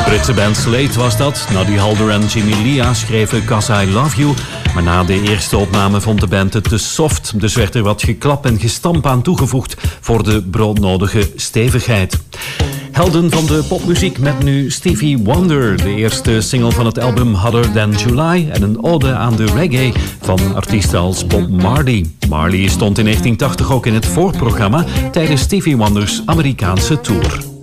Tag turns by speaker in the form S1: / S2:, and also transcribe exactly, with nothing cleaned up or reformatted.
S1: Britse band Slade was dat. Noddy Holder en Jimmy Lea schreven 'Cause I Love You. Maar na de eerste opname vond de band het te soft. Dus werd er wat geklap en gestamp aan toegevoegd voor de broodnodige stevigheid. Helden van de popmuziek met nu Stevie Wonder. De eerste single van het album Hotter Than July. En een ode aan de reggae van artiesten als Bob Marley. Marley stond in negentien tachtig ook in het voorprogramma tijdens Stevie Wonders Amerikaanse tour.